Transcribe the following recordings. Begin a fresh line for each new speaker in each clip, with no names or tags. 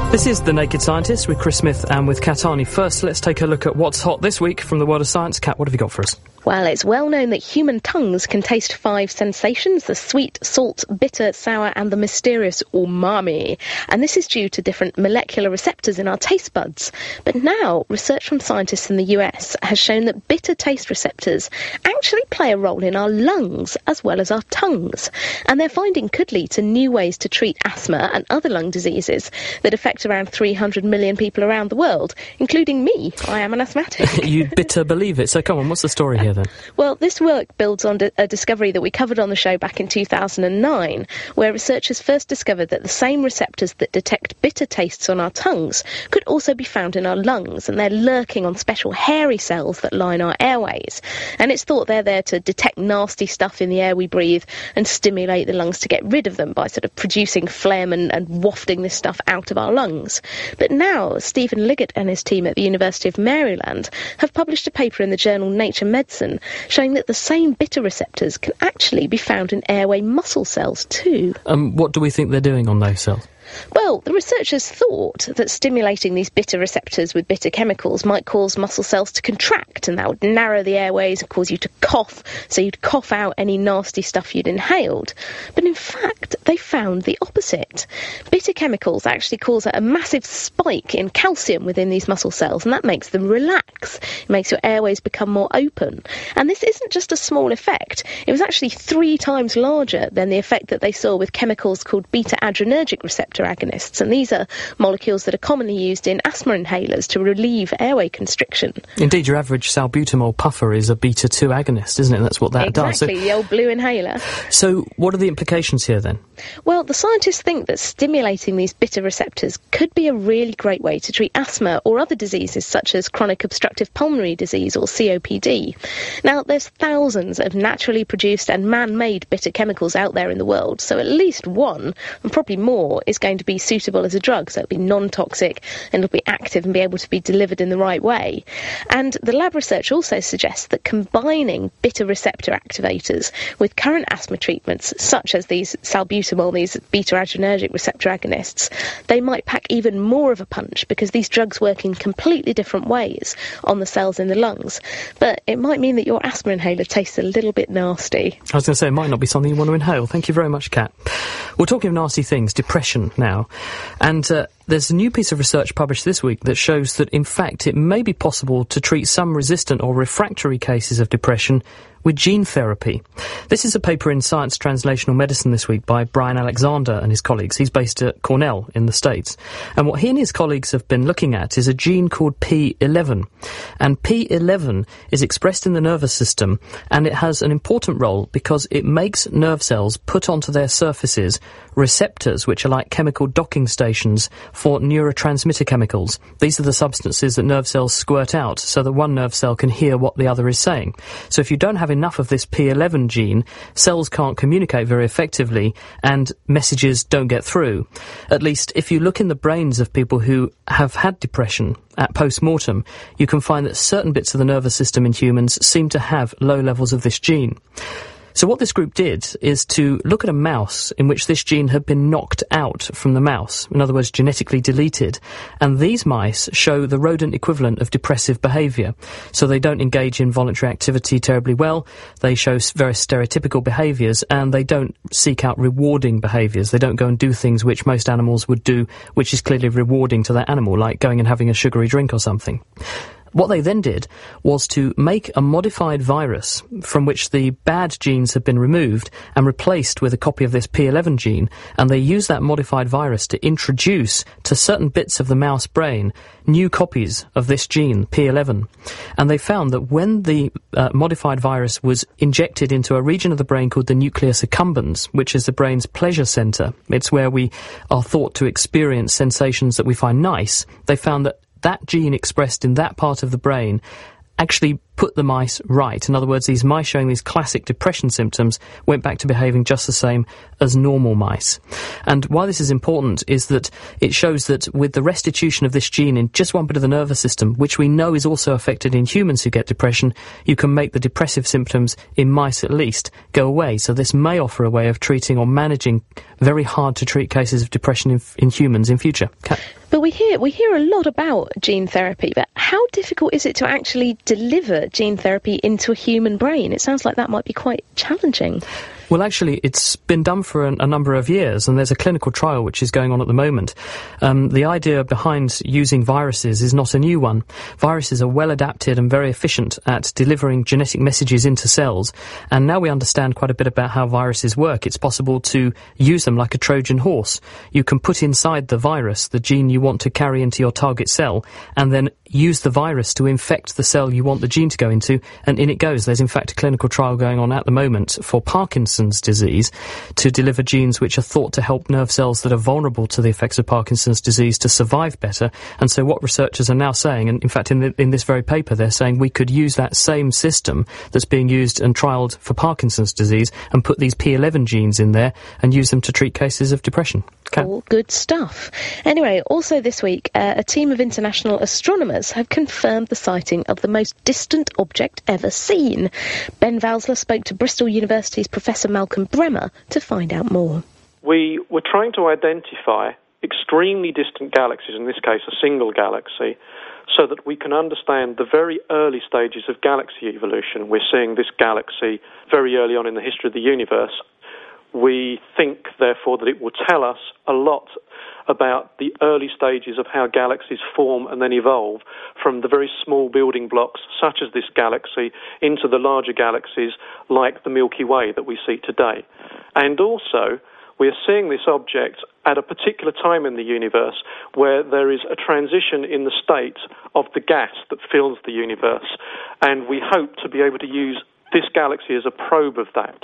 This is The Naked Scientist with Chris Smith and with Kat Arney. First, let's take a look at what's hot this week from the world of science. Kat, what have you got for us?
Well, it's well known that human tongues can taste 5 sensations: the sweet, salt, bitter, sour and the mysterious umami. And this is due to different molecular receptors in our taste buds. But now, research from scientists in the US has shown that bitter taste receptors actually play a role in our lungs as well as our tongues. And their finding could lead to new ways to treat asthma and other lung diseases that affect around 300 million people around the world, including me. I am an asthmatic.
You'd bitter believe it. So come on, what's the story here then?
Well, this work builds on a discovery that we covered on the show back in 2009, where researchers first discovered that the same receptors that detect bitter tastes on our tongues could also be found in our lungs, and they're lurking on special hairy cells that line our airways. And it's thought they're there to detect nasty stuff in the air we breathe and stimulate the lungs to get rid of them by sort of producing phlegm and wafting this stuff out of our lungs. But now, Stephen Liggett and his team at the University of Maryland have published a paper in the journal Nature Medicine showing that the same bitter receptors can actually be found in airway muscle cells too.
What do we think they're doing on those cells?
Well, the researchers thought that stimulating these bitter receptors with bitter chemicals might cause muscle cells to contract, and that would narrow the airways and cause you to cough, so you'd cough out any nasty stuff you'd inhaled. But in fact, they found the opposite. Bitter chemicals actually cause a massive spike in calcium within these muscle cells, and that makes them relax. It makes your airways become more open. And this isn't just a small effect. It was actually 3 times larger than the effect that they saw with chemicals called beta-adrenergic receptor agonists, and these are molecules that are commonly used in asthma inhalers to relieve airway constriction.
Indeed, your average salbutamol puffer is a beta-2 agonist, isn't it? That's what that does.
Exactly, the old blue inhaler.
So what are the implications here then?
Well, the scientists think that stimulating these bitter receptors could be a really great way to treat asthma or other diseases such as chronic obstructive pulmonary disease or COPD. Now, there's thousands of naturally produced and man-made bitter chemicals out there in the world, so at least one, and probably more, is going to be suitable as a drug, so it'll be non-toxic and it'll be active and be able to be delivered in the right way. And the lab research also suggests that combining bitter receptor activators with current asthma treatments, such as these salbutamol, these beta-adrenergic receptor agonists, they might pack even more of a punch because these drugs work in completely different ways on the cells in the lungs. But it might mean that your asthma inhaler tastes a little bit nasty.
I was going to say, it might not be something you want to inhale. Thank you very much, Kat. We're talking of nasty things, depression now. And there's a new piece of research published this week that shows that, in fact, it may be possible to treat some resistant or refractory cases of depression with gene therapy. This is a paper in Science Translational Medicine this week by Brian Alexander and his colleagues. He's based at Cornell in the States. And what he and his colleagues have been looking at is a gene called P11. And P11 is expressed in the nervous system, and it has an important role because it makes nerve cells put onto their surfaces receptors, which are like chemical docking stations for neurotransmitter chemicals. These are the substances that nerve cells squirt out so that one nerve cell can hear what the other is saying. So if you don't have enough of this P11 gene, cells can't communicate very effectively and messages don't get through. At least if you look in the brains of people who have had depression at post-mortem, you can find that certain bits of the nervous system in humans seem to have low levels of this gene. So what this group did is to look at a mouse in which this gene had been knocked out from the mouse, in other words, genetically deleted. And these mice show the rodent equivalent of depressive behaviour. So they don't engage in voluntary activity terribly well, they show very stereotypical behaviours, and they don't seek out rewarding behaviours. They don't go and do things which most animals would do, which is clearly rewarding to that animal, like going and having a sugary drink or something. What they then did was to make a modified virus from which the bad genes had been removed and replaced with a copy of this P11 gene, and they used that modified virus to introduce to certain bits of the mouse brain new copies of this gene, P11. And they found that when the modified virus was injected into a region of the brain called the nucleus accumbens, which is the brain's pleasure centre, it's where we are thought to experience sensations that we find nice, they found that that gene expressed in that part of the brain actually put the mice right. In other words, these mice showing these classic depression symptoms went back to behaving just the same as normal mice. And why this is important is that it shows that with the restitution of this gene in just one bit of the nervous system, which we know is also affected in humans who get depression, you can make the depressive symptoms in mice at least go away. So this may offer a way of treating or managing very hard to treat cases of depression in humans in future.
But we hear a lot about gene therapy, but how difficult is it to actually deliver gene therapy into a human brain? It sounds like that might be quite challenging.
Well, actually, it's been done for a number of years, and there's a clinical trial which is going on at the moment. The idea behind using viruses is not a new one. Viruses are well adapted and very efficient at delivering genetic messages into cells, and now we understand quite a bit about how viruses work. It's possible to use them like a Trojan horse. You can put inside the virus the gene you want to carry into your target cell, and then use the virus to infect the cell you want the gene to go into, and in it goes. There's in fact a clinical trial going on at the moment for Parkinson's disease to deliver genes which are thought to help nerve cells that are vulnerable to the effects of Parkinson's disease to survive better. And so what researchers are now saying, and in fact in this very paper they're saying we could use that same system that's being used and trialled for Parkinson's disease and put these P11 genes in there and use them to treat cases of depression.
All good stuff. Anyway, also this week, a team of international astronomers have confirmed the sighting of the most distant object ever seen. Ben Valsler spoke to Bristol University's Professor Malcolm Bremer to find out more.
We were trying to identify extremely distant galaxies, in this case a single galaxy, so that we can understand the very early stages of galaxy evolution. We're seeing this galaxy very early on in the history of the universe. We think, therefore, that it will tell us a lot about the early stages of how galaxies form and then evolve from the very small building blocks, such as this galaxy, into the larger galaxies like the Milky Way that we see today. And also, we are seeing this object at a particular time in the universe where there is a transition in the state of the gas that fills the universe, and we hope to be able to use this galaxy as a probe of that.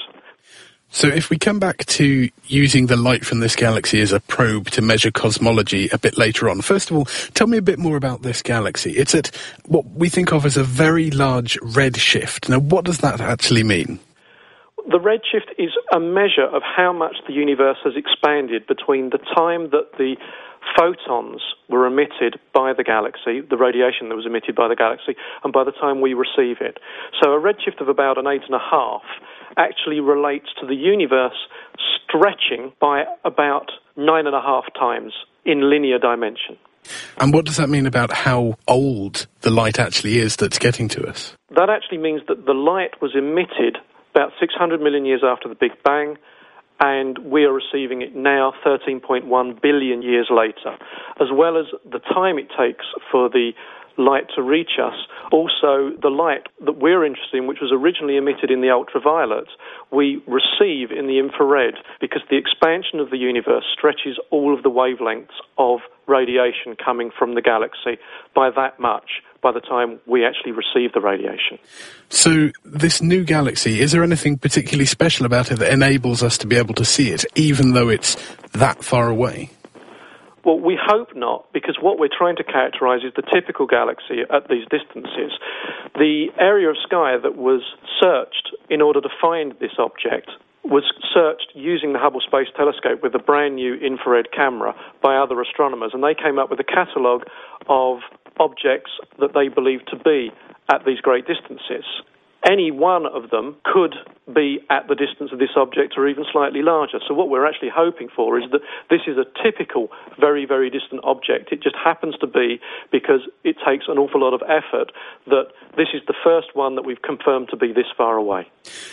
So if we come back to using the light from this galaxy as a probe to measure cosmology a bit later on, first of all, tell me a bit more about this galaxy. It's at what we think of as a very large redshift. Now, what does that actually mean?
The redshift is a measure of how much the universe has expanded between the time that the photons were emitted by the galaxy, the radiation that was emitted by the galaxy, and by the time we receive it. So a redshift of about an 8.5 actually relates to the universe stretching by about 9.5 times in linear dimension.
And what does that mean about how old the light actually is that's getting to us?
That actually means that the light was emitted about 600 million years after the Big Bang, and we are receiving it now 13.1 billion years later, as well as the time it takes for the light to reach us. Also, the light that we're interested in, which was originally emitted in the ultraviolet, we receive in the infrared because the expansion of the universe stretches all of the wavelengths of radiation coming from the galaxy by that much by the time we actually receive the radiation.
So this new galaxy, is there anything particularly special about it that enables us to be able to see it, even though it's that far away?
Well, we hope not, because what we're trying to characterise is the typical galaxy at these distances. The area of sky that was searched in order to find this object was searched using the Hubble Space Telescope with a brand new infrared camera by other astronomers, and they came up with a catalogue of objects that they believed to be at these great distances. Any one of them could be at the distance of this object or even slightly larger. So what we're actually hoping for is that this is a typical very, very distant object. It just happens to be, because it takes an awful lot of effort, that this is the first one that we've confirmed to be this far away.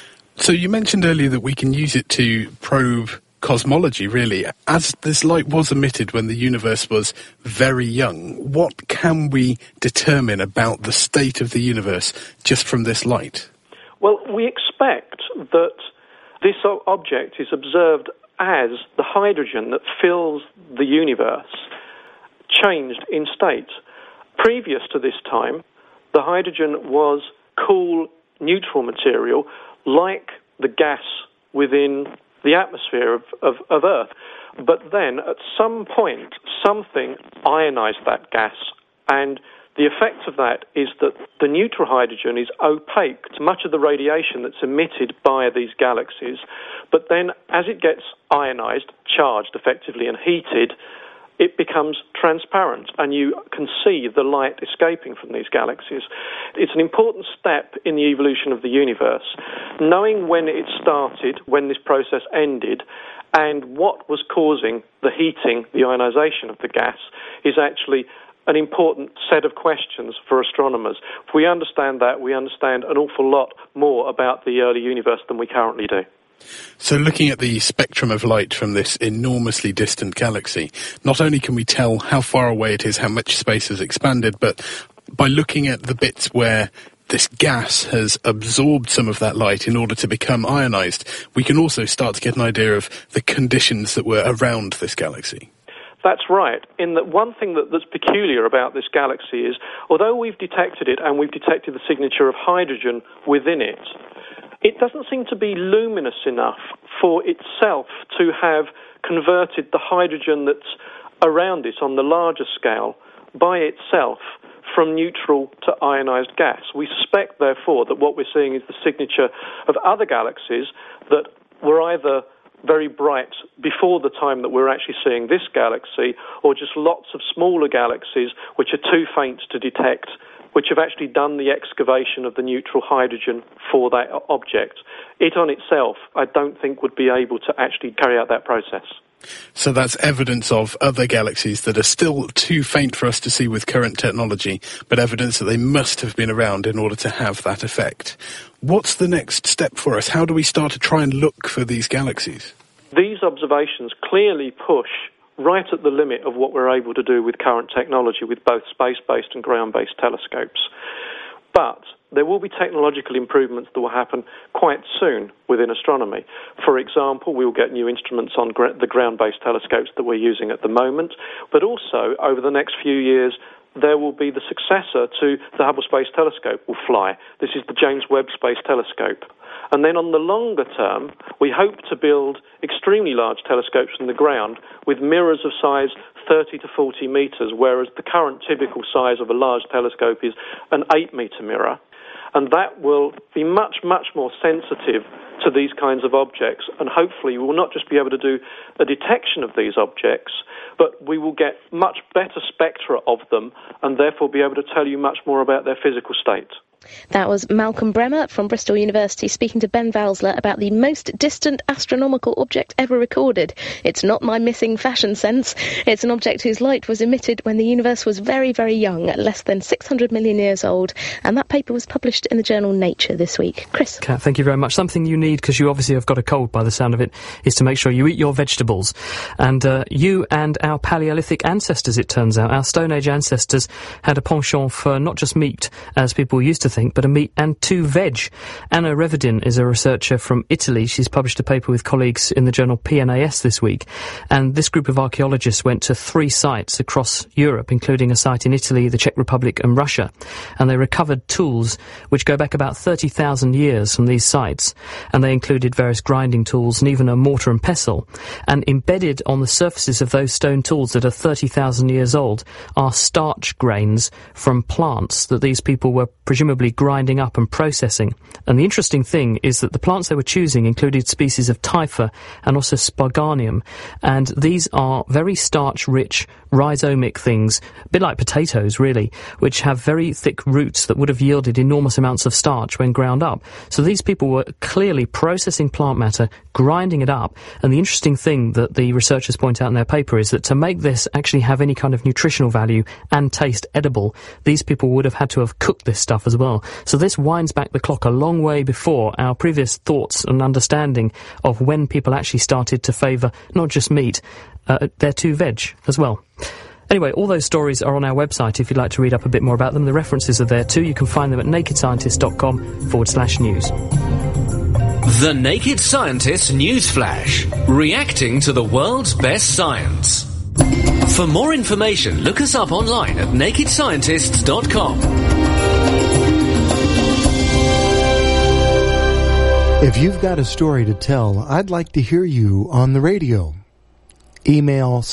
So you mentioned earlier that we can use it to probe cosmology, really. As this light was emitted when the universe was very young, what can we determine about the state of the universe just from this light?
Well, we expect that this object is observed as the hydrogen that fills the universe changed in state. Previous to this time, the hydrogen was cool, neutral material, like the gas within the atmosphere of Earth. But then, at some point, something ionized that gas and The effect of that is that the neutral hydrogen is opaque to much of the radiation that's emitted by these galaxies, but then as it gets ionized, charged effectively, and heated, it becomes transparent, and you can see the light escaping from these galaxies. It's an important step in the evolution of the universe. Knowing when it started, when this process ended, and what was causing the heating, the ionization of the gas, is actually an important set of questions for astronomers. If we understand that, we understand an awful lot more about the early universe than we currently do.
So looking at the spectrum of light from this enormously distant galaxy, not only can we tell how far away it is, how much space has expanded, but by looking at the bits where this gas has absorbed some of that light in order to become ionized, we can also start to get an idea of the conditions that were around this galaxy.
That's right. In that, one thing that's peculiar about this galaxy is, although we've detected it and we've detected the signature of hydrogen within it, it doesn't seem to be luminous enough for itself to have converted the hydrogen that's around it on the larger scale by itself from neutral to ionized gas. We suspect, therefore, that what we're seeing is the signature of other galaxies that were either very bright before the time that we're actually seeing this galaxy, or just lots of smaller galaxies which are too faint to detect, which have actually done the excavation of the neutral hydrogen for that object. It on itself, I don't think, would be able to actually carry out that process.
So that's evidence of other galaxies that are still too faint for us to see with current technology, but evidence that they must have been around in order to have that effect. What's the next step for us? How do we start to try and look for these galaxies?
These observations clearly push right at the limit of what we're able to do with current technology, with both space-based and ground-based telescopes. But there will be technological improvements that will happen quite soon within astronomy. For example, we will get new instruments on the ground-based telescopes that we're using at the moment, but also over the next few years there will be the successor to the Hubble Space Telescope will fly. This is the James Webb Space Telescope. And then on the longer term, we hope to build extremely large telescopes from the ground with mirrors of size 30 to 40 metres, whereas the current typical size of a large telescope is an 8-metre mirror. And that will be much, much more sensitive to these kinds of objects. And hopefully we will not just be able to do a detection of these objects, but we will get much better spectra of them and therefore be able to tell you much more about their physical state.
That was Malcolm Bremer from Bristol University speaking to Ben Valsler about the most distant astronomical object ever recorded. It's not my missing fashion sense. It's an object whose light was emitted when the universe was very, very young, less than 600 million years old. And that paper was published in the journal Nature this week. Chris.
Kat, thank you very much. Something you need, because you obviously have got a cold by the sound of it, is to make sure you eat your vegetables. And you and our Paleolithic ancestors, it turns out, our Stone Age ancestors had a penchant for not just meat, as people used to think, but a meat and two veg. Anna Revedin is a researcher from Italy. She's published a paper with colleagues in the journal PNAS this week, and this group of archaeologists went to 3 sites across Europe, including a site in Italy, the Czech Republic and Russia, and they recovered tools which go back about 30,000 years from these sites, and they included various grinding tools and even a mortar and pestle. And embedded on the surfaces of those stone tools that are 30,000 years old are starch grains from plants that these people were presumably grinding up and processing. And the interesting thing is that the plants they were choosing included species of typha and also sparganium, and these are very starch-rich rhizomic things, a bit like potatoes really, which have very thick roots that would have yielded enormous amounts of starch when ground up. So these people were clearly processing plant matter, grinding it up, and the interesting thing that the researchers point out in their paper is that to make this actually have any kind of nutritional value and taste edible, these people would have had to have cooked this stuff as well. So this winds back the clock a long way before our previous thoughts and understanding of when people actually started to favour not just meat, their two veg as well. Anyway, all those stories are on our website if you'd like to read up a bit more about them. The references are there too. You can find them at nakedscientist.com/news.
The Naked Scientist News Flash, reacting to the world's best science. For more information, look us up online at nakedscientists.com.
If you've got a story to tell, I'd like to hear you on the radio. Email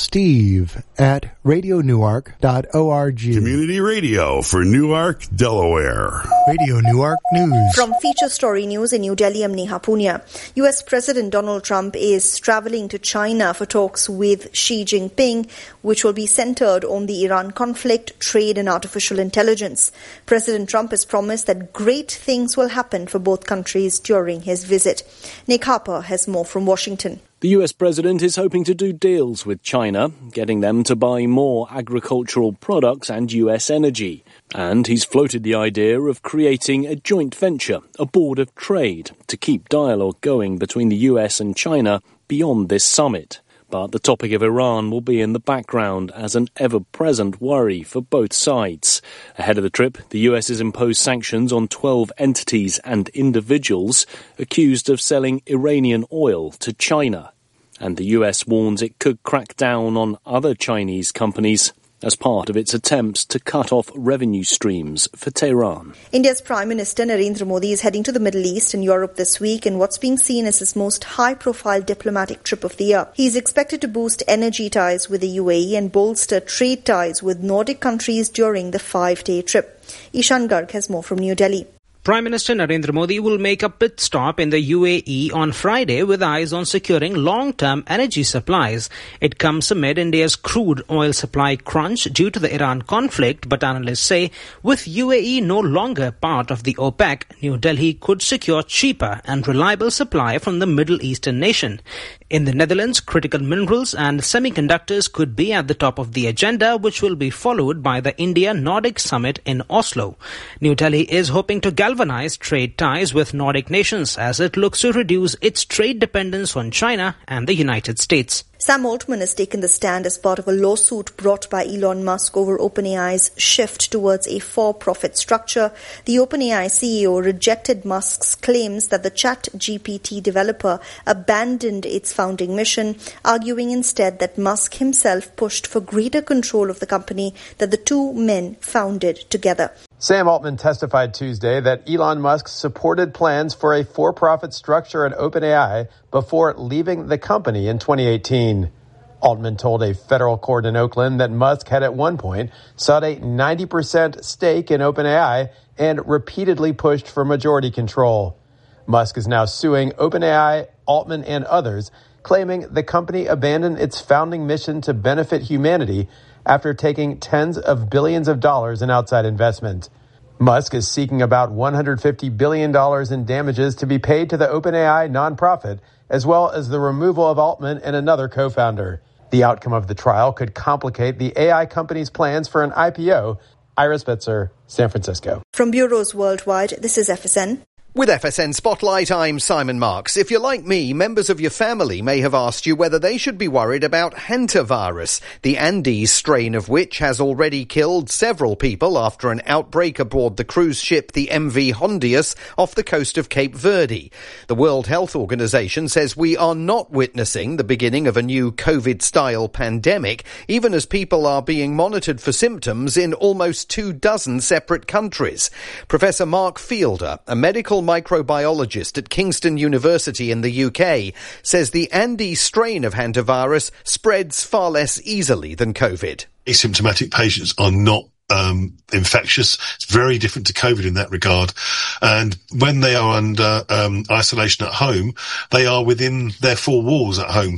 steve@radionewark.org.
Community radio for Newark, Delaware.
Radio Newark News.
From Feature Story News in New Delhi, I'm Neha Punia. US President Donald Trump is traveling to China for talks with Xi Jinping, which will be centered on the Iran conflict, trade and artificial intelligence. President Trump has promised that great things will happen for both countries during his visit. Nick Harper has more from Washington.
The US president is hoping to do deals with China, getting them to buy more agricultural products and US energy. And he's floated the idea of creating a joint venture, a board of trade, to keep dialogue going between the US and China beyond this summit. But the topic of Iran will be in the background as an ever-present worry for both sides. Ahead of the trip, the US has imposed sanctions on 12 entities and individuals accused of selling Iranian oil to China. And the US warns it could crack down on other Chinese companies as part of its attempts to cut off revenue streams for Tehran.
India's Prime Minister Narendra Modi is heading to the Middle East and Europe this week in what's being seen as his most high-profile diplomatic trip of the year. He's expected to boost energy ties with the UAE and bolster trade ties with Nordic countries during the 5-day trip. Ishan Garg has more from New Delhi.
Prime Minister Narendra Modi will make a pit stop in the UAE on Friday with eyes on securing long-term energy supplies. It comes amid India's crude oil supply crunch due to the Iran conflict, but analysts say with UAE no longer part of the OPEC, New Delhi could secure cheaper and reliable supply from the Middle Eastern nation. In the Netherlands, critical minerals and semiconductors could be at the top of the agenda, which will be followed by the India-Nordic summit in Oslo. New Delhi is hoping to galvanize trade ties with Nordic nations as it looks to reduce its trade dependence on China and the United States.
Sam Altman has taken the stand as part of a lawsuit brought by Elon Musk over OpenAI's shift towards a for-profit structure. The OpenAI CEO rejected Musk's claims that the ChatGPT developer abandoned its founding mission, arguing instead that Musk himself pushed for greater control of the company that the two men founded together.
Sam Altman testified Tuesday that Elon Musk supported plans for a for-profit structure at OpenAI before leaving the company in 2018. Altman told a federal court in Oakland that Musk had at one point sought a 90% stake in OpenAI and repeatedly pushed for majority control. Musk is now suing OpenAI, Altman, and others, claiming the company abandoned its founding mission to benefit humanity after taking tens of billions of dollars in outside investment. Musk is seeking about $150 billion in damages to be paid to the OpenAI nonprofit, as well as the removal of Altman and another co-founder. The outcome of the trial could complicate the AI company's plans for an IPO. Ira Spitzer, San Francisco.
From bureaus worldwide, this is FSN.
With FSN Spotlight, I'm Simon Marks. If you're like me, members of your family may have asked you whether they should be worried about hantavirus, the Andes strain of which has already killed several people after an outbreak aboard the cruise ship the MV Hondius off the coast of Cape Verde. The World Health Organization says we are not witnessing the beginning of a new COVID-style pandemic, even as people are being monitored for symptoms in almost 24 separate countries. Professor Mark Fielder, a medical microbiologist at Kingston University in the UK, says the Andes strain of hantavirus spreads far less easily than COVID.
Asymptomatic patients are not infectious. It's very different to COVID in that regard. And when they are under isolation at home, they are within their four walls at home.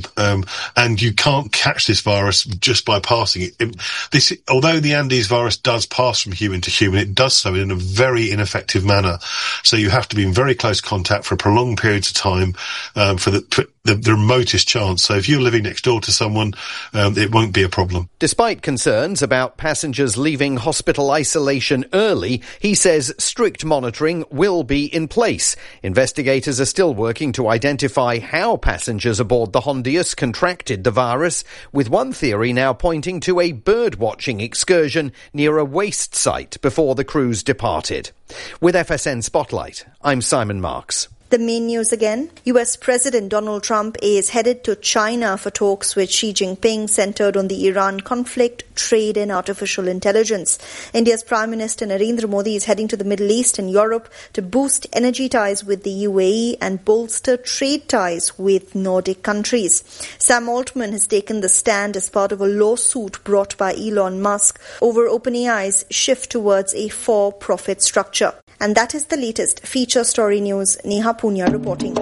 And you can't catch this virus just by passing it. Although the Andes virus does pass from human to human, it does so in a very ineffective manner. So you have to be in very close contact for prolonged periods of time for the remotest chance. So if you're living next door to someone, it won't be a problem.
Despite concerns about passengers leaving hospital isolation early, he says strict monitoring will be in place. Investigators are still working to identify how passengers aboard the Hondius contracted the virus, with one theory now pointing to a bird-watching excursion near a waste site before the cruise departed. With FSN Spotlight, I'm Simon Marks.
The main news again. US President Donald Trump is headed to China for talks with Xi Jinping centered on the Iran conflict, trade and artificial intelligence. India's Prime Minister Narendra Modi is heading to the Middle East and Europe to boost energy ties with the UAE and bolster trade ties with Nordic countries. Sam Altman has taken the stand as part of a lawsuit brought by Elon Musk over OpenAI's shift towards a for-profit structure. And that is the latest feature story news. Neha Punya reporting.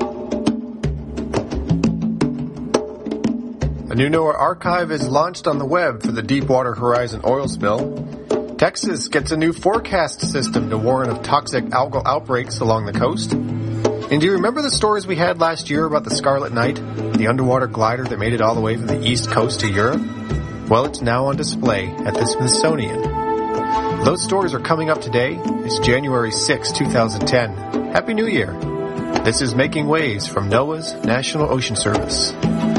A new NOAA archive is launched on the web for the Deepwater Horizon oil spill. Texas gets a new forecast system to warn of toxic algal outbreaks along the coast. And do you remember the stories we had last year about the Scarlet Knight, the underwater glider that made it all the way from the east coast to Europe? Well, it's now on display at the Smithsonian. Those stories are coming up today. It's January 6, 2010. Happy New Year. This is Making Waves from NOAA's National Ocean Service.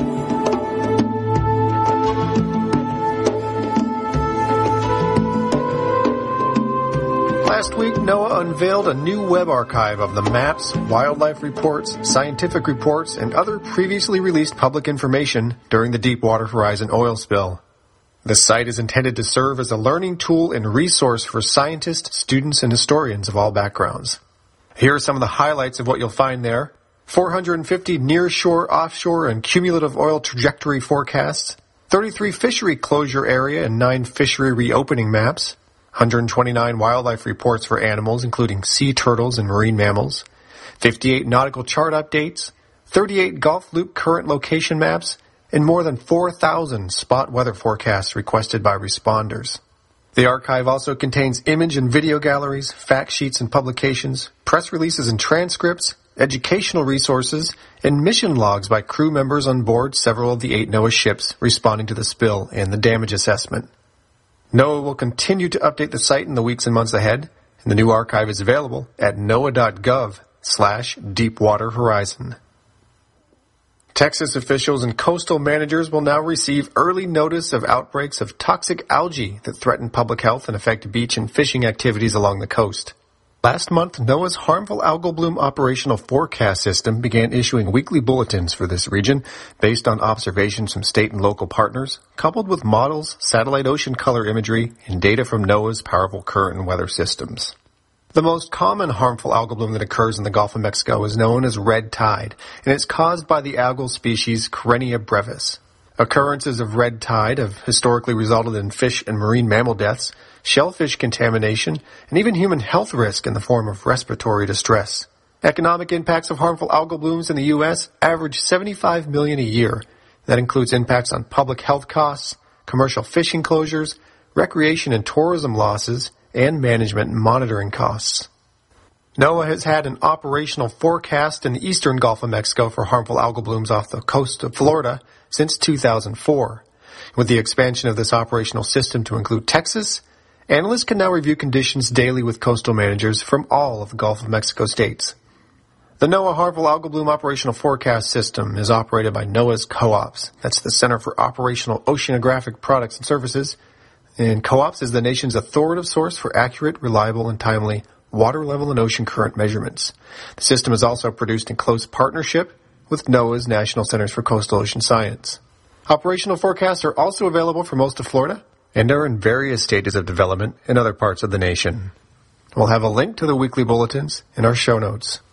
Last week, NOAA unveiled a new web archive of the maps, wildlife reports, scientific reports, and other previously released public information during the Deepwater Horizon oil spill. The site is intended to serve as a learning tool and resource for scientists, students, and historians of all backgrounds. Here are some of the highlights of what you'll find there. 450 near-shore, offshore, and cumulative oil trajectory forecasts, 33 fishery closure area and 9 fishery reopening maps, 129 wildlife reports for animals, including sea turtles and marine mammals, 58 nautical chart updates, 38 Gulf Loop current location maps, and more than 4,000 spot weather forecasts requested by responders. The archive also contains image and video galleries, fact sheets and publications, press releases and transcripts, educational resources, and mission logs by crew members on board several of the 8 NOAA ships responding to the spill and the damage assessment. NOAA will continue to update the site in the weeks and months ahead, and the new archive is available at noaa.gov/deepwaterhorizon. Texas officials and coastal managers will now receive early notice of outbreaks of toxic algae that threaten public health and affect beach and fishing activities along the coast. Last month, NOAA's Harmful Algal Bloom Operational Forecast System began issuing weekly bulletins for this region based on observations from state and local partners, coupled with models, satellite ocean color imagery, and data from NOAA's powerful current and weather systems. The most common harmful algal bloom that occurs in the Gulf of Mexico is known as red tide, and it's caused by the algal species Karenia brevis. Occurrences of red tide have historically resulted in fish and marine mammal deaths, shellfish contamination, and even human health risk in the form of respiratory distress. Economic impacts of harmful algal blooms in the U.S. average $75 million a year. That includes impacts on public health costs, commercial fishing closures, recreation and tourism losses, and management and monitoring costs. NOAA has had an operational forecast in the eastern Gulf of Mexico for harmful algal blooms off the coast of Florida since 2004. With the expansion of this operational system to include Texas, analysts can now review conditions daily with coastal managers from all of the Gulf of Mexico states. The NOAA Harmful Algal Bloom Operational Forecast System is operated by NOAA's COOPS. That's the Center for Operational Oceanographic Products and Services. And COOPS is the nation's authoritative source for accurate, reliable, and timely water level and ocean current measurements. The system is also produced in close partnership with NOAA's National Centers for Coastal Ocean Science. Operational forecasts are also available for most of Florida and are in various stages of development in other parts of the nation. We'll have a link to the weekly bulletins in our show notes.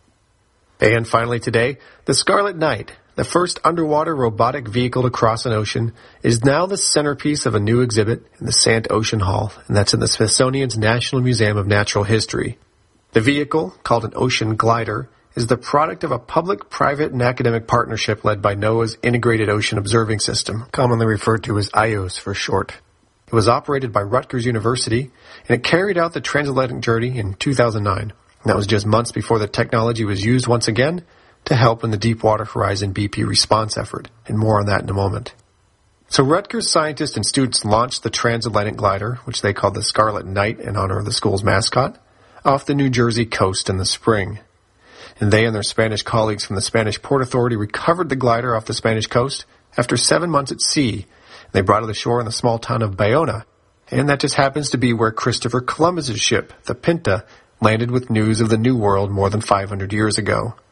And finally today, the Scarlet Knight, the first underwater robotic vehicle to cross an ocean, is now the centerpiece of a new exhibit in the Sant Ocean Hall, and that's in the Smithsonian's National Museum of Natural History. The vehicle, called an ocean glider, is the product of a public, private, and academic partnership led by NOAA's Integrated Ocean Observing System, commonly referred to as IOS for short. It was operated by Rutgers University, and it carried out the transatlantic journey in 2009. And that was just months before the technology was used once again to help in the Deepwater Horizon BP response effort, and more on that in a moment. So Rutgers scientists and students launched the transatlantic glider, which they called the Scarlet Knight in honor of the school's mascot, off the New Jersey coast in the spring. And they and their Spanish colleagues from the Spanish Port Authority recovered the glider off the Spanish coast after 7 months at sea. They brought it ashore in the small town of Bayona, and that just happens to be where Christopher Columbus's ship, the Pinta, landed with news of the New World more than 500 years ago.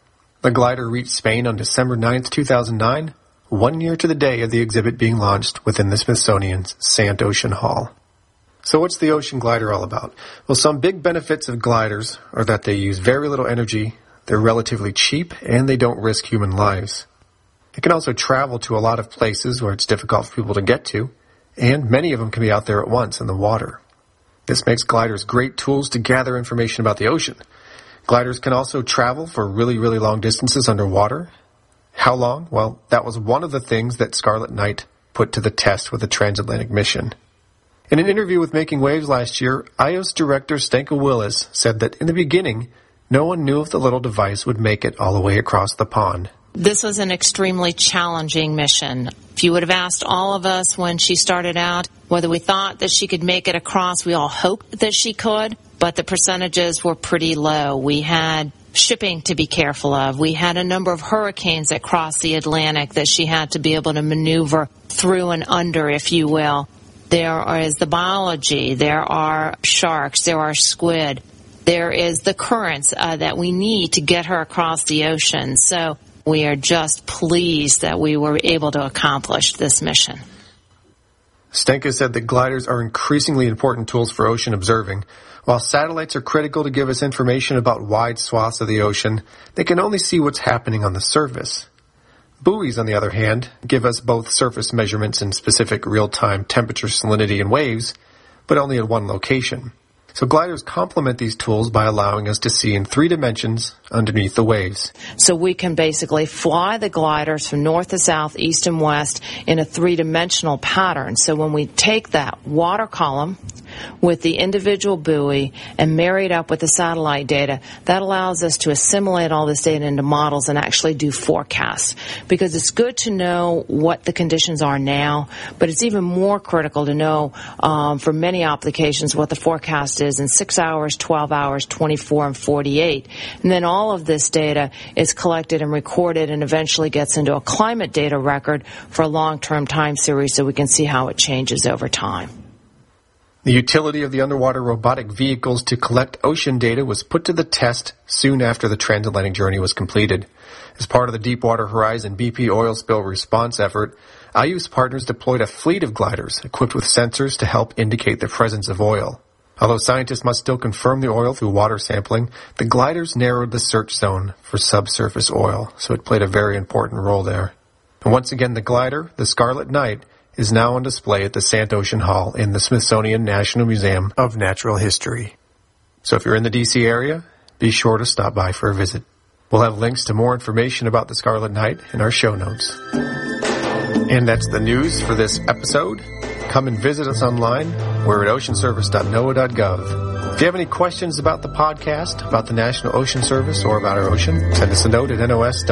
The glider reached Spain on December 9, 2009, 1 year to the day of the exhibit being launched within the Smithsonian's Sant Ocean Hall. So what's the ocean glider all about? Well, some big benefits of gliders are that they use very little energy, they're relatively cheap, and they don't risk human lives. They can also travel to a lot of places where it's difficult for people to get to, and many of them can be out there at once in the water. This makes gliders great tools to gather information about the ocean. Gliders can also travel for really, really long distances underwater. How long? Well, that was one of the things that Scarlet Knight put to the test with the transatlantic mission. In an interview with Making Waves last year, IOS director Stenka Willis said that in the beginning, no one knew if the little device would make it all the way across the pond.
This was an extremely challenging mission. If you would have asked all of us when she started out whether we thought that she could make it across, we all hoped that she could, but the percentages were pretty low. We had shipping to be careful of. We had a number of hurricanes that crossed the Atlantic that she had to be able to maneuver through and under, if you will. There is the biology. There are sharks. There are squid. There is the currents that we need to get her across the ocean. So we are just pleased that we were able to accomplish this mission.
Stenka said that gliders are increasingly important tools for ocean observing. While satellites are critical to give us information about wide swaths of the ocean, they can only see what's happening on the surface. Buoys, on the other hand, give us both surface measurements in specific real-time temperature, salinity, and waves, but only at one location. So gliders complement these tools by allowing us to see in 3 dimensions underneath the waves.
So we can basically fly the gliders from north to south, east and west in a 3-dimensional pattern. So when we take that water column with the individual buoy and marry it up with the satellite data, that allows us to assimilate all this data into models and actually do forecasts. Because it's good to know what the conditions are now, but it's even more critical to know for many applications what the forecast is in 6 hours, 12 hours, 24, and 48. And then all of this data is collected and recorded and eventually gets into a climate data record for a long-term time series so we can see how it changes over time.
The utility of the underwater robotic vehicles to collect ocean data was put to the test soon after the transatlantic journey was completed. As part of the Deepwater Horizon BP oil spill response effort, IOS partners deployed a fleet of gliders equipped with sensors to help indicate the presence of oil. Although scientists must still confirm the oil through water sampling, the gliders narrowed the search zone for subsurface oil, so it played a very important role there. And once again, the glider, the Scarlet Knight, is now on display at the Sant Ocean Hall in the Smithsonian National Museum of Natural History. So if you're in the D.C. area, be sure to stop by for a visit. We'll have links to more information about the Scarlet Knight in our show notes. And that's the news for this episode. Come and visit us online. We're at oceanservice.noaa.gov. If you have any questions about the podcast, about the National Ocean Service, or about our ocean, send us a note at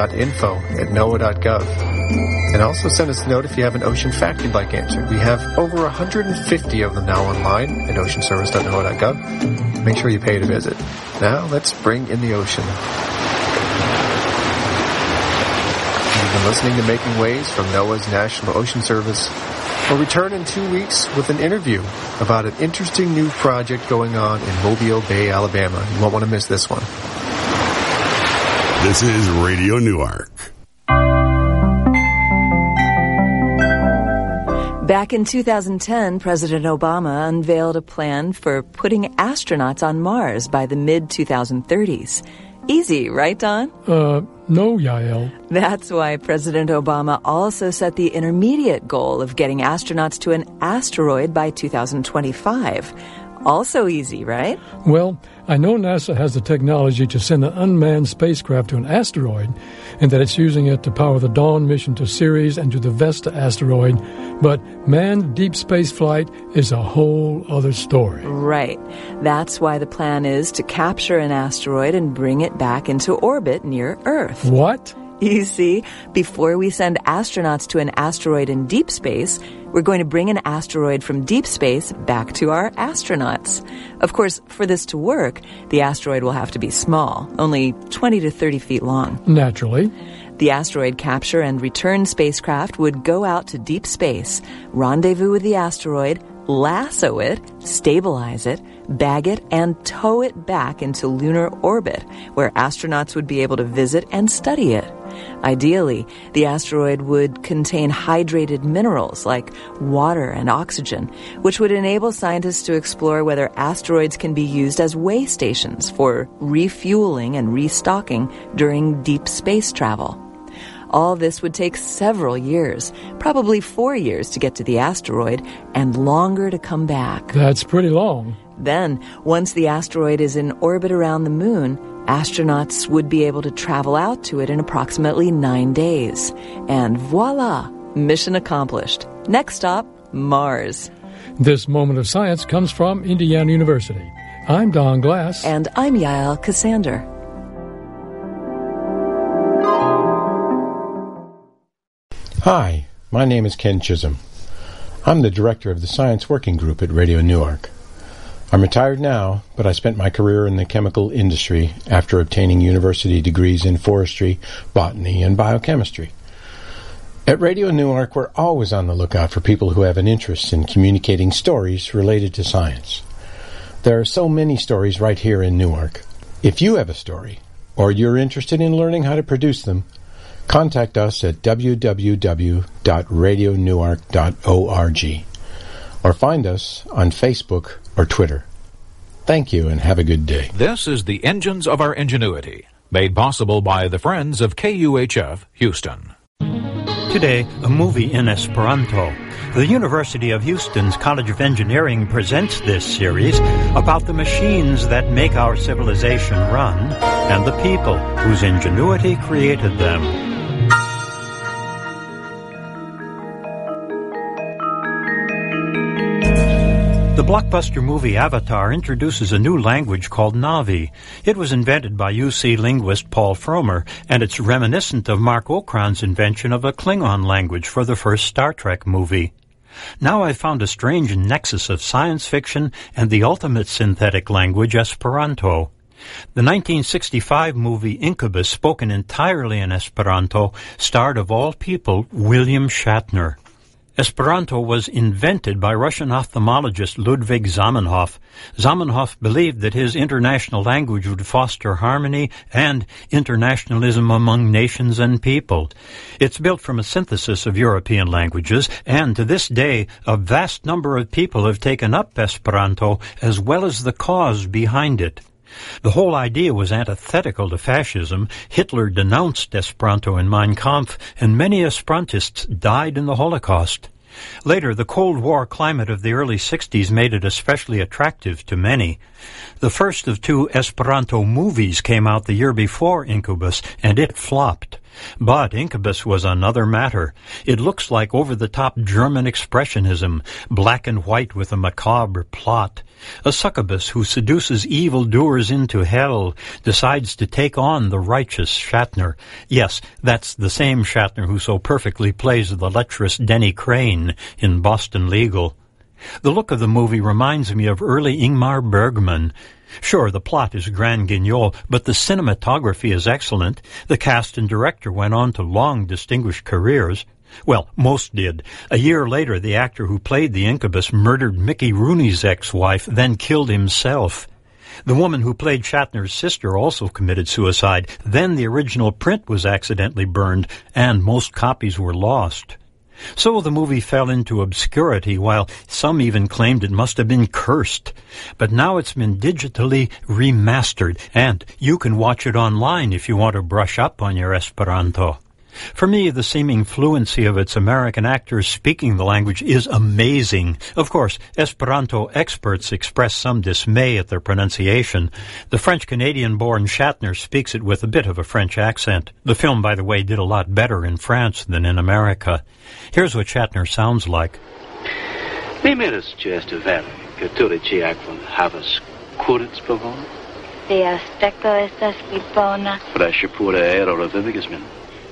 nos.info@noaa.gov. And also send us a note if you have an ocean fact you'd like answered. We have over 150 of them now online at oceanservice.noaa.gov. Make sure you pay to visit. Now let's bring in the ocean. You've been listening to Making Waves from NOAA's National Ocean Service. We'll return in 2 weeks with an interview about an interesting new project going on in Mobile Bay, Alabama. You won't want to miss this one.
This is Radio Newark.
Back in 2010, President Obama unveiled a plan for putting astronauts on Mars by the mid-2030s. Easy, right, Don?
No, Yael.
That's why President Obama also set the intermediate goal of getting astronauts to an asteroid by 2025. Also easy, right?
Well, I know NASA has the technology to send an unmanned spacecraft to an asteroid, and that it's using it to power the Dawn mission to Ceres and to the Vesta asteroid, but manned deep space flight is a whole other story.
Right. That's why the plan is to capture an asteroid and bring it back into orbit near Earth.
What?
You see, before we send astronauts to an asteroid in deep space, we're going to bring an asteroid from deep space back to our astronauts. Of course, for this to work, the asteroid will have to be small, only 20 to 30 feet long.
Naturally.
The asteroid capture and return spacecraft would go out to deep space, rendezvous with the asteroid, lasso it, stabilize it, bag it, and tow it back into lunar orbit, where astronauts would be able to visit and study it. Ideally, the asteroid would contain hydrated minerals like water and oxygen, which would enable scientists to explore whether asteroids can be used as way stations for refueling and restocking during deep space travel. All this would take several years, probably 4 years to get to the asteroid and longer to come back.
That's pretty long.
Then, once the asteroid is in orbit around the moon, astronauts would be able to travel out to it in approximately 9 days. And voila, mission accomplished. Next stop, Mars.
This moment of science comes from Indiana University. I'm Don Glass.
And I'm Yael Cassander.
Hi, my name is Ken Chisholm. I'm the director of the Science Working Group at Radio Newark. I'm retired now, but I spent my career in the chemical industry after obtaining university degrees in forestry, botany, and biochemistry. At Radio Newark, we're always on the lookout for people who have an interest in communicating stories related to science. There are so many stories right here in Newark. If you have a story, or you're interested in learning how to produce them, contact us at www.radionewark.org or find us on Facebook or Twitter. Thank you and have a good day.
This is the Engines of Our Ingenuity, made possible by the Friends of KUHF Houston.
Today, a movie in Esperanto. The University of Houston's College of Engineering presents this series about the machines that make our civilization run and the people whose ingenuity created them. The blockbuster movie Avatar introduces a new language called Na'vi. It was invented by UC linguist Paul Frommer, and it's reminiscent of Mark Okrand's invention of a Klingon language for the first Star Trek movie. Now I've found a strange nexus of science fiction and the ultimate synthetic language, Esperanto. The 1965 movie Incubus, spoken entirely in Esperanto, starred of all people William Shatner. Esperanto was invented by Russian ophthalmologist Ludwig Zamenhof. Zamenhof believed that his international language would foster harmony and internationalism among nations and people. It's built from a synthesis of European languages, and to this day, a vast number of people have taken up Esperanto as well as the cause behind it. The whole idea was antithetical to fascism. Hitler denounced Esperanto in Mein Kampf, and many Esperantists died in the Holocaust. Later, the Cold War climate of the early 60s made it especially attractive to many. The first of 2 Esperanto movies came out the year before Incubus, and it flopped. But Incubus was another matter. It looks like over-the-top German expressionism, black and white with a macabre plot. A succubus who seduces evildoers into hell decides to take on the righteous Shatner. Yes, that's the same Shatner who so perfectly plays the lecherous Denny Crane in Boston Legal. The look of the movie reminds me of early Ingmar Bergman. Sure, the plot is grand guignol, but the cinematography is excellent. The cast and director went on to long, distinguished careers. Well, most did. A year later, the actor who played the Incubus murdered Mickey Rooney's ex-wife, then killed himself. The woman who played Shatner's sister also committed suicide. Then the original print was accidentally burned, and most copies were lost. So the movie fell into obscurity, while some even claimed it must have been cursed. But now it's been digitally remastered, and you can watch it online if you want to brush up on your Esperanto. For me, the seeming fluency of its American actors speaking the language is amazing. Of course, Esperanto experts express some dismay at their pronunciation. The French-Canadian-born Shatner speaks it with a bit of a French accent. The film, by the way, did a lot better in France than in America. Here's what Shatner sounds like.
Mi miras ce este vere, că tu reci aquam havas curits pavon?
The aspecto estas vipona.
Freshe pura aero revivigas min.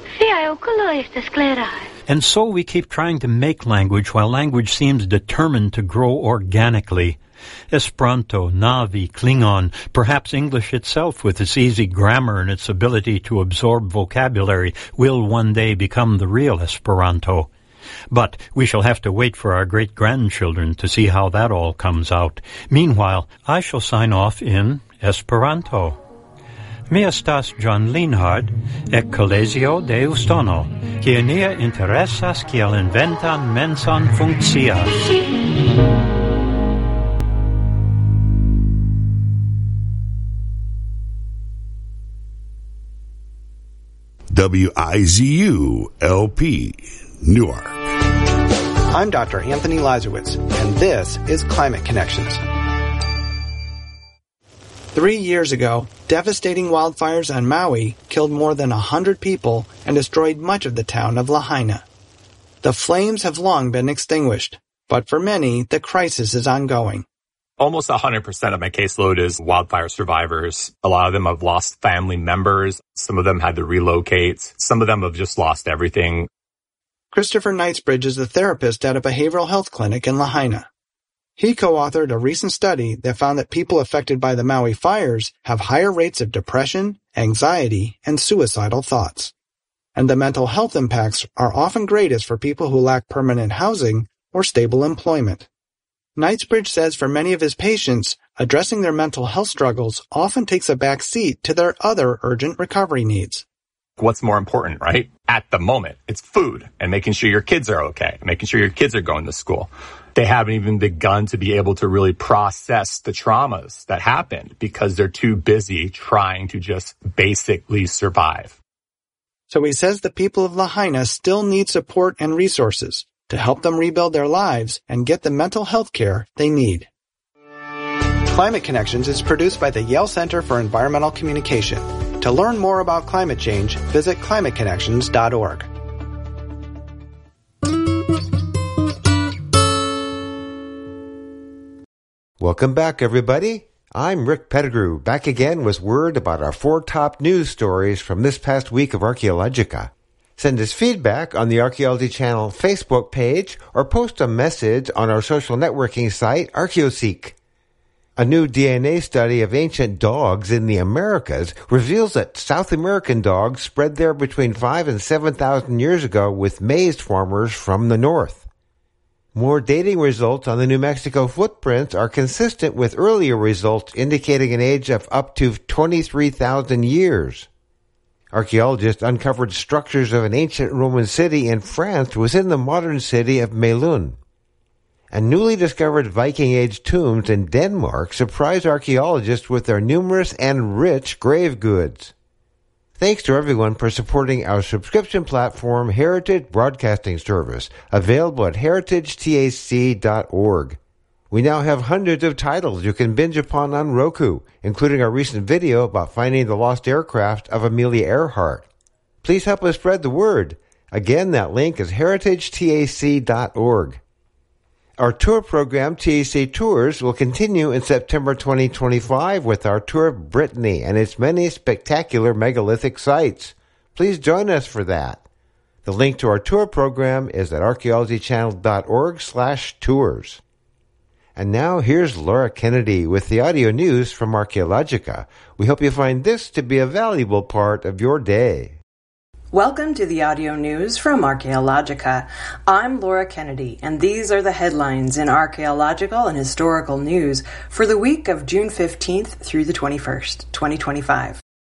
And
so we keep trying to make language while language seems determined to grow organically. Esperanto, Na'vi, Klingon, perhaps English itself with its easy grammar and its ability to absorb vocabulary will one day become the real Esperanto. But we shall have to wait for our great-grandchildren to see how that all comes out. Meanwhile, I shall sign off in Esperanto. Mi estas John Lienhard, ek Collegio de Ustono, kie nia interesas kiel inventan mensan funkcias.
WIZU-LP, Newark.
I'm Dr. Anthony Lazarowitz, and this is Climate Connections. 3 years ago, devastating wildfires on Maui killed more than 100 people and destroyed much of the town of Lahaina. The flames have long been extinguished, but for many, the crisis is ongoing.
Almost 100% of my caseload is wildfire survivors. A lot of them have lost family members. Some of them had to relocate. Some of them have just lost everything.
Christopher Knightsbridge is a therapist at a behavioral health clinic in Lahaina. He co-authored a recent study that found that people affected by the Maui fires have higher rates of depression, anxiety, and suicidal thoughts. And the mental health impacts are often greatest for people who lack permanent housing or stable employment. Knightsbridge says for many of his patients, addressing their mental health struggles often takes a back seat to their other urgent recovery needs.
What's more important, right? At the moment, it's food and making sure your kids are okay, making sure your kids are going to school. They haven't even begun to be able to really process the traumas that happened because they're too busy trying to just basically survive.
So he says the people of Lahaina still need support and resources to help them rebuild their lives and get the mental health care they need. Climate Connections is produced by the Yale Center for Environmental Communication. To learn more about climate change, visit climateconnections.org.
Welcome back, everybody. I'm Rick Pettigrew, back again with word about our 4 top news stories from this past week of Archaeologica. Send us feedback on the Archaeology Channel Facebook page or post a message on our social networking site, Archaeoseek. A new DNA study of ancient dogs in the Americas reveals that South American dogs spread there between 5,000 and 7,000 years ago with maize farmers from the north. More dating results on the New Mexico footprints are consistent with earlier results indicating an age of up to 23,000 years. Archaeologists uncovered structures of an ancient Roman city in France within the modern city of Melun. And newly discovered Viking-Age tombs in Denmark surprise archaeologists with their numerous and rich grave goods. Thanks to everyone for supporting our subscription platform, Heritage Broadcasting Service, available at heritagetac.org. We now have hundreds of titles you can binge upon on Roku, including our recent video about finding the lost aircraft of Amelia Earhart. Please help us spread the word. Again, that link is heritagetac.org. Our tour program, TAC Tours, will continue in September 2025 with our tour of Brittany and its many spectacular megalithic sites. Please join us for that. The link to our tour program is at archaeologychannel.org/tours. And now here's Laura Kennedy with the audio news from Archaeologica. We hope you find this to be a valuable part of your day.
Welcome to the audio news from Archaeologica. I'm Laura Kennedy, and these are the headlines in archaeological and historical news for the week of June 15th through the 21st, 2025.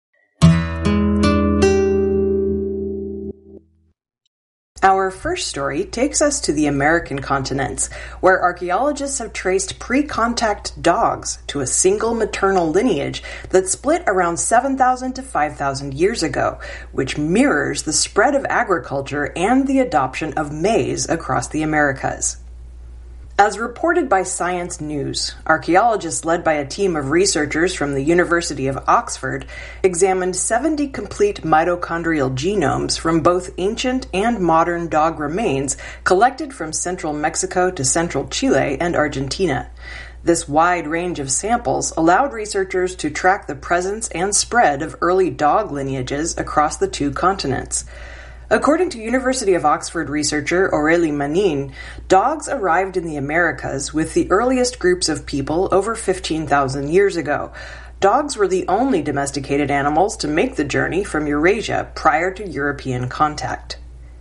Our first story takes us to the American continents, where archaeologists have traced pre-contact dogs to a single maternal lineage that split around 7,000 to 5,000 years ago, which mirrors the spread of agriculture and the adoption of maize across the Americas. As reported by Science News, archaeologists led by a team of researchers from the University of Oxford examined 70 complete mitochondrial genomes from both ancient and modern dog remains collected from central Mexico to central Chile and Argentina. This wide range of samples allowed researchers to track the presence and spread of early dog lineages across the 2 continents. According to University of Oxford researcher Aurélie Manin, dogs arrived in the Americas with the earliest groups of people over 15,000 years ago. Dogs were the only domesticated animals to make the journey from Eurasia prior to European contact.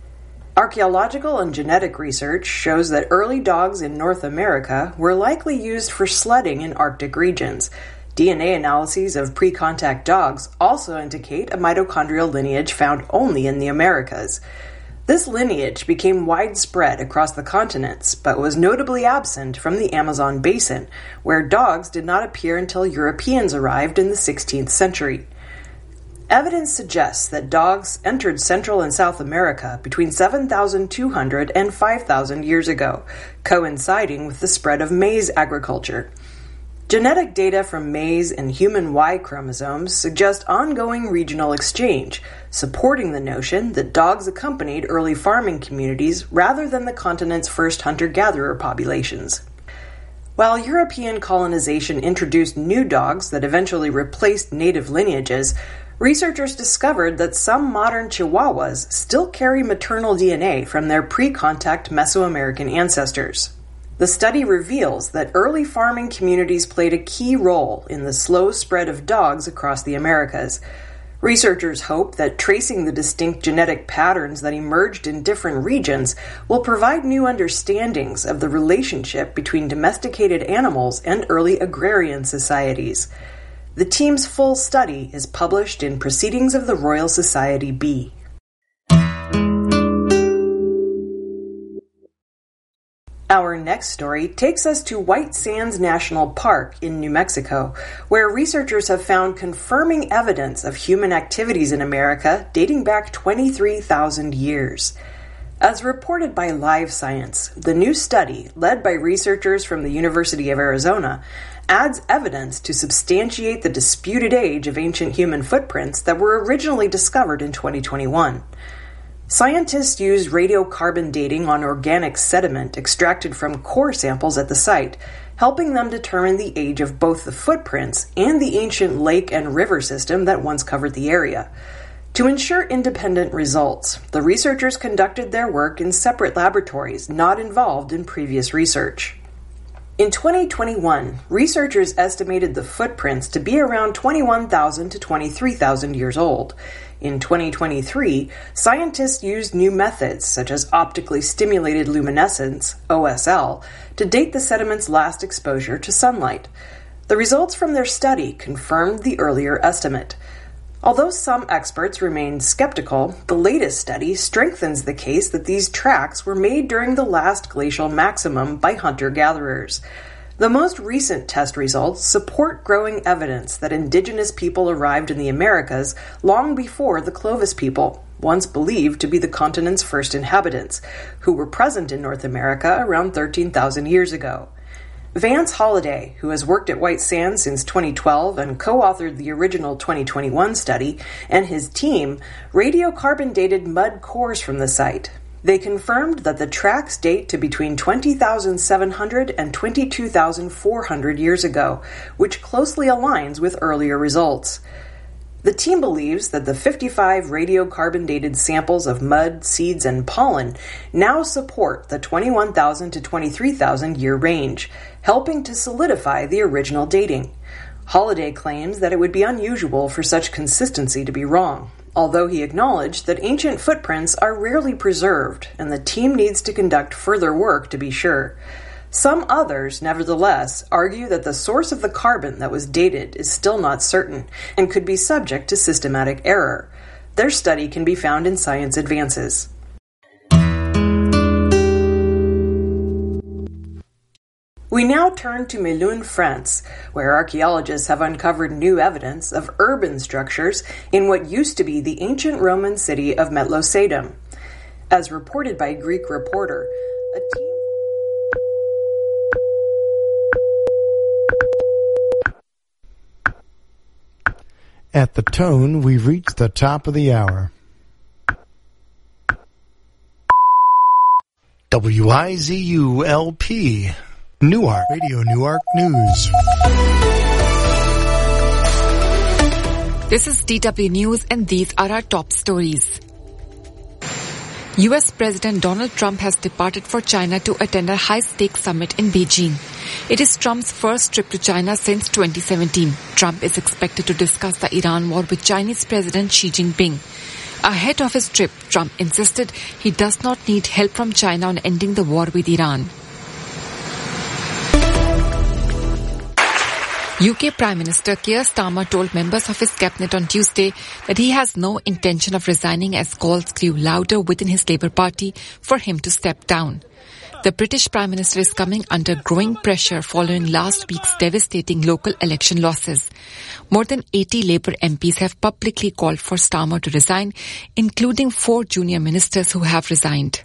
Archaeological and genetic research shows that early dogs in North America were likely used for sledding in Arctic regions. DNA analyses of pre-contact dogs also indicate a mitochondrial lineage found only in the Americas. This lineage became widespread across the continents, but was notably absent from the Amazon basin, where dogs did not appear until Europeans arrived in the 16th century. Evidence suggests that dogs entered Central and South America between 7,200 and 5,000 years ago, coinciding with the spread of maize agriculture. Genetic data from maize and human Y chromosomes suggest ongoing regional exchange, supporting the notion that dogs accompanied early farming communities rather than the continent's first hunter-gatherer populations. While European colonization introduced new dogs that eventually replaced native lineages, researchers discovered that some modern Chihuahuas still carry maternal DNA from their pre-contact Mesoamerican ancestors. The study reveals that early farming communities played a key role in the slow spread of dogs across the Americas. Researchers hope that tracing the distinct genetic patterns that emerged in different regions will provide new understandings of the relationship between domesticated animals and early agrarian societies. The team's full study is published in Proceedings of the Royal Society B. Our next story takes us to White Sands National Park in New Mexico, where researchers have found confirming evidence of human activities in America dating back 23,000 years. As reported by Live Science, the new study, led by researchers from the University of Arizona, adds evidence to substantiate the disputed age of ancient human footprints that were originally discovered in 2021. Scientists used radiocarbon dating on organic sediment extracted from core samples at the site, helping them determine the age of both the footprints and the ancient lake and river system that once covered the area. To ensure independent results, the researchers conducted their work in separate laboratories not involved in previous research. In 2021, researchers estimated the footprints to be around 21,000 to 23,000 years old. In 2023, scientists used new methods such as optically stimulated luminescence, OSL, to date the sediment's last exposure to sunlight. The results from their study confirmed the earlier estimate. Although some experts remain skeptical, the latest study strengthens the case that these tracks were made during the last glacial maximum by hunter-gatherers. The most recent test results support growing evidence that indigenous people arrived in the Americas long before the Clovis people, once believed to be the continent's first inhabitants, who were present in North America around 13,000 years ago. Vance Holliday, who has worked at White Sands since 2012 and co-authored the original 2021 study, and his team radiocarbon dated mud cores from the site. They confirmed that the tracks date to between 20,700 and 22,400 years ago, which closely aligns with earlier results. The team believes that the 55 radiocarbon-dated samples of mud, seeds, and pollen now support the 21,000 to 23,000 year range, helping to solidify the original dating. Holliday claims that it would be unusual for such consistency to be wrong, although he acknowledged that ancient footprints are rarely preserved and the team needs to conduct further work to be sure. Some others, nevertheless, argue that the source of the carbon that was dated is still not certain and could be subject to systematic error. Their study can be found in Science Advances. We now turn to Melun, France, where archaeologists have uncovered new evidence of urban structures in what used to be the ancient Roman city of Metlosedum. As reported by Greek Reporter, a team
At the tone, we've reached the top of the hour. WIZU-LP, Newark, Radio Newark News.
This is DW News and these are our top stories. US President Donald Trump has departed for China to attend a high-stakes summit in Beijing. It is Trump's first trip to China since 2017. Trump is expected to discuss the Iran war with Chinese President Xi Jinping. Ahead of his trip, Trump insisted he does not need help from China on ending the war with Iran. UK Prime Minister Keir Starmer told members of his cabinet on Tuesday that he has no intention of resigning as calls grew louder within his Labour Party for him to step down. The British Prime Minister is coming under growing pressure following last week's devastating local election losses. More than 80 Labour MPs have publicly called for Starmer to resign, including 4 junior ministers who have resigned.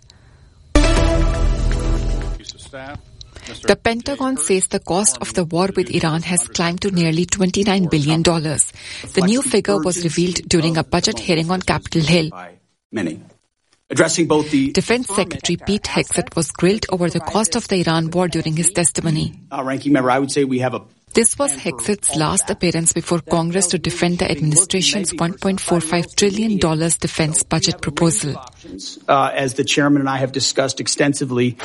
The Pentagon says the cost of the war with Iran has climbed to nearly $29 billion. The new figure was revealed during a budget hearing on Capitol Hill.
Addressing both the
Defense Secretary Pete Hegseth was grilled over the cost of the Iran war during his testimony.
Ranking member, I would say we have a...
This was Hegseth's last appearance before Congress to defend the administration's $1.45 trillion defense budget proposal.
As the chairman and I have discussed extensively...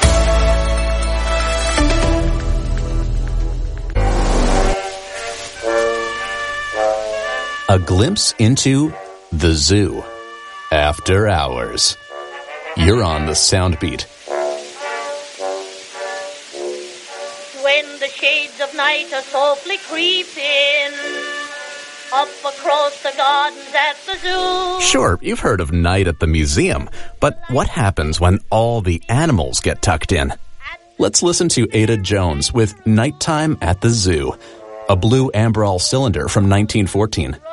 A glimpse into the zoo after hours. You're on the Soundbeat.
When the shades of night are softly creeping up across the gardens at the zoo.
Sure, you've heard of night at the museum, but what happens when all the animals get tucked in? Let's listen to Ada Jones with Nighttime at the Zoo, a blue Amberol cylinder from 1914.